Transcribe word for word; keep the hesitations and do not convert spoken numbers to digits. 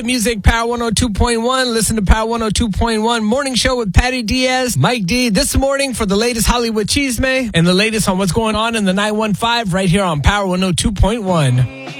Music, Power one oh two point one. Listen to Power one oh two point one Morning Show with Patty Diaz, Mike D. This morning for the latest Hollywood Chisme and the latest on what's going on in the nine one five right here on Power one oh two point one.